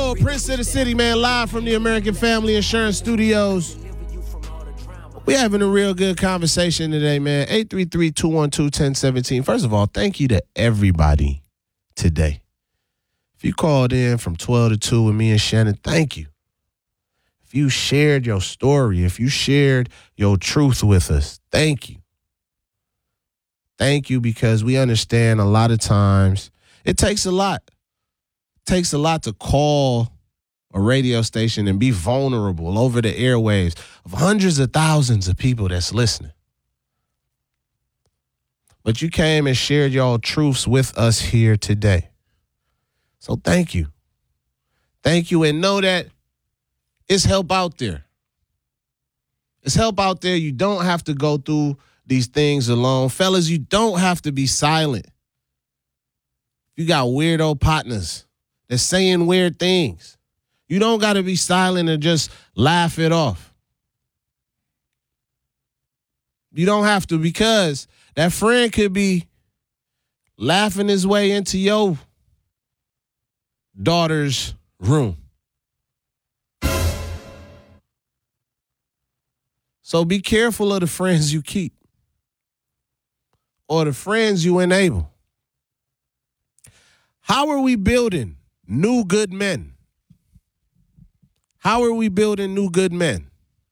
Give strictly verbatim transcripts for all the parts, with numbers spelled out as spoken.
Yo, Prince of the City, man, live from the American Family Insurance Studios. We're having a real good conversation today, man. eight three three, two one two, one zero one seven. First of all, thank you to everybody today. If you called in from twelve to two with me and Shannon, thank you. If you shared your story, if you shared your truth with us, thank you. Thank you, because we understand a lot of times it takes a lot. It takes a lot to call a radio station and be vulnerable over the airwaves of hundreds of thousands of people that's listening. But you came and shared your truths with us here today. So thank you. Thank you, and know that it's help out there. It's help out there. You don't have to go through these things alone. Fellas, you don't have to be silent. You got weirdo partners that's saying weird things. You don't got to be silent and just laugh it off. You don't have to, because that friend could be laughing his way into your daughter's room. So be careful of the friends you keep or the friends you enable. How are we building new good men? How are we building new good men?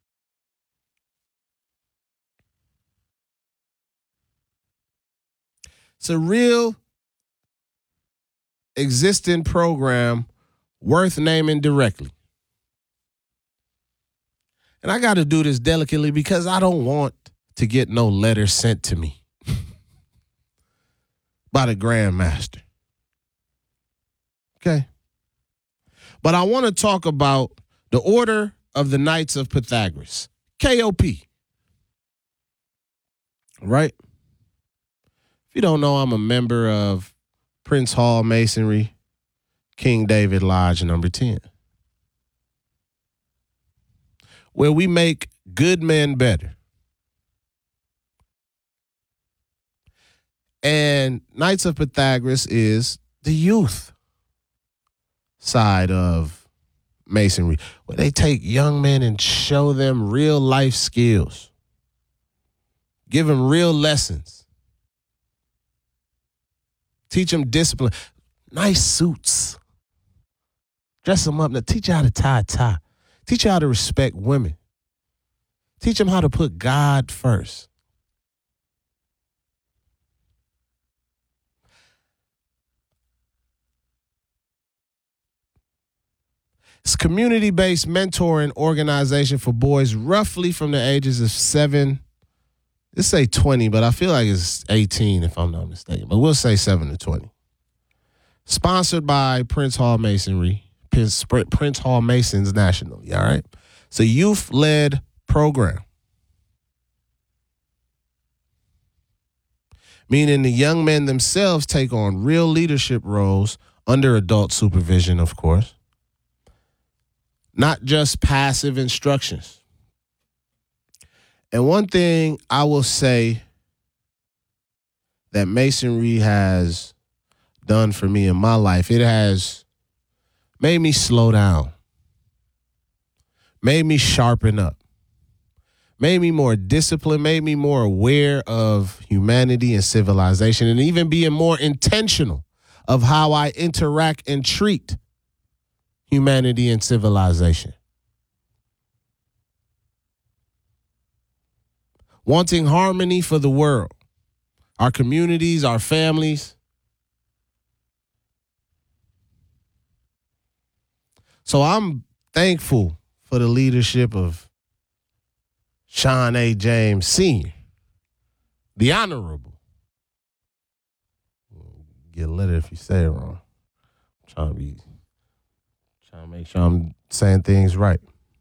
It's a real existing program worth naming directly. And I got to do this delicately because I don't want to get no letter sent to me by the Grandmaster. Okay. But I want to talk about the Order of the Knights of Pythagoras, K O P. Right? If you don't know, I'm a member of Prince Hall Masonry, King David Lodge number ten, where we make good men better. And Knights of Pythagoras is the youth side of Masonry, where they take young men and show them real life skills, give them real lessons, teach them discipline, nice suits, dress them up, now teach you how to tie a tie, teach you how to respect women, teach them how to put God first. It's a community-based mentoring organization for boys roughly from the ages of seven, let's say twenty, but I feel like it's eighteen if I'm not mistaken, but we'll say seven to twenty. Sponsored by Prince Hall Masonry, Prince, Prince Hall Masons nationally, all right? It's a youth-led program, meaning the young men themselves take on real leadership roles under adult supervision, of course. Not just passive instructions. And one thing I will say that Masonry has done for me in my life, it has made me slow down, made me sharpen up, made me more disciplined, made me more aware of humanity and civilization, and even being more intentional of how I interact and treat humanity and civilization. Wanting harmony for the world, our communities, our families. So I'm thankful for the leadership of Sean A. James Senior, the Honorable. Get a letter if you say it wrong. I'm trying to be Trying to make sure I'm saying things right.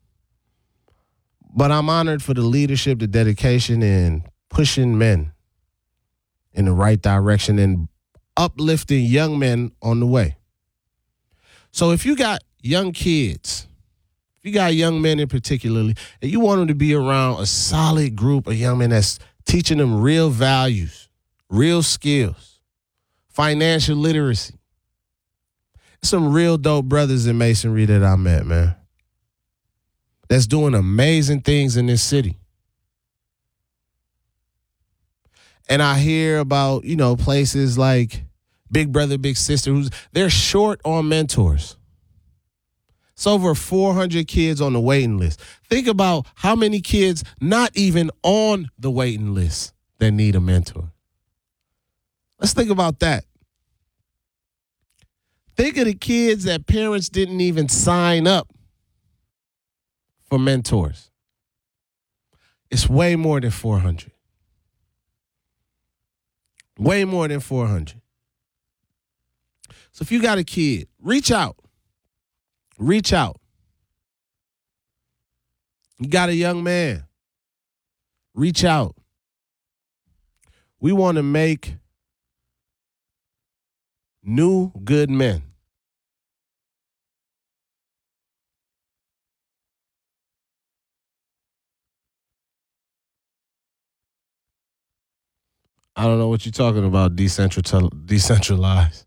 But I'm honored for the leadership, the dedication, and pushing men in the right direction and uplifting young men on the way. So if you got young kids, if you got young men in particularly, and you want them to be around a solid group of young men that's teaching them real values, real skills, financial literacy, Some real dope brothers in masonry that I met, man. That's doing amazing things in this city. And I hear about, you know, places like Big Brother, Big Sister, who's they're short on mentors. It's over four hundred kids on the waiting list. Think about how many kids not even on the waiting list that need a mentor. Let's think about that. Think of the kids that parents didn't even sign up for mentors. It's way more than four hundred. Way more than four hundred. So if you got a kid, reach out. Reach out. You got a young man. Reach out. We want to make new good men. I don't know what you're talking about, decentral, decentralized.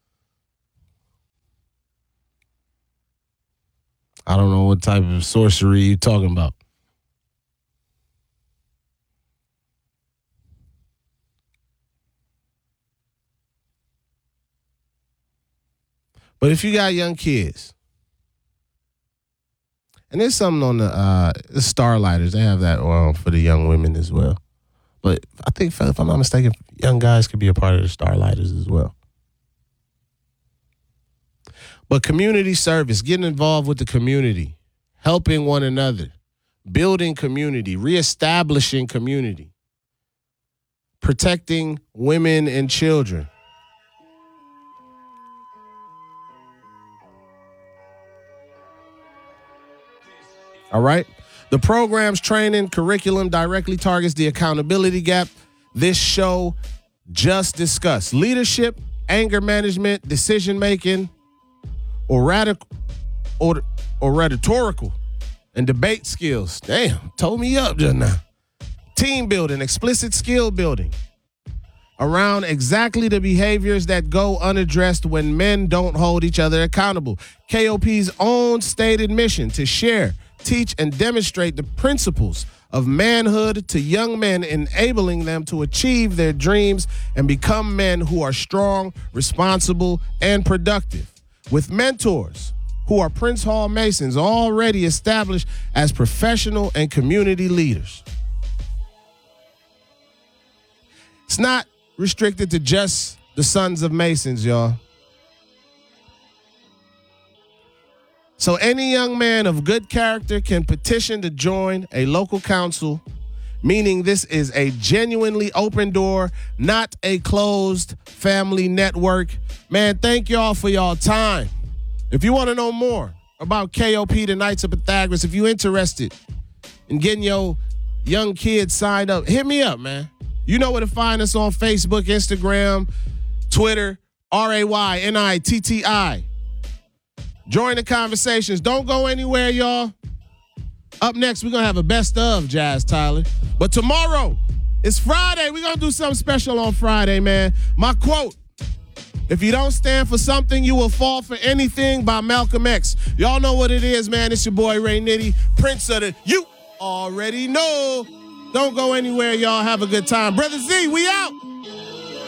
I don't know what type of sorcery you're talking about. But if you got young kids, and there's something on the, uh, the Starlighters, they have that oil for the young women as well. But I think, if I'm not mistaken, young guys could be a part of the Starlighters as well. But community service, getting involved with the community, helping one another, building community, reestablishing community, protecting women and children. All right? The program's training curriculum directly targets the accountability gap this show just discussed. Leadership, anger management, decision-making, or radical or, or rhetorical and debate skills. Damn, told me up just now. Team building, explicit skill building around exactly the behaviors that go unaddressed when men don't hold each other accountable. K O P's own stated mission to share, teach, and demonstrate the principles of manhood to young men, enabling them to achieve their dreams and become men who are strong, responsible, and productive. With mentors who are Prince Hall Masons already established as professional and community leaders. It's not restricted to just the sons of Masons, y'all. So any young man of good character can petition to join a local council, meaning this is a genuinely open door, not a closed family network. Man, thank y'all for y'all time. If you want to know more about K O P, the Knights of Pythagoras, if you're interested in getting your young kids signed up, hit me up, man. You know where to find us on Facebook, Instagram, Twitter, R A Y N I T T I. Join the conversations. Don't go anywhere, y'all. Up next, we're going to have a best of, Jazz Tyler. But tomorrow, it's Friday. We're going to do something special on Friday, man. My quote, if you don't stand for something, you will fall for anything, by Malcolm X. Y'all know what it is, man. It's your boy, Ray Nitty, Prince of the You Already Know. Don't go anywhere, y'all. Have a good time. Brother Z, we out.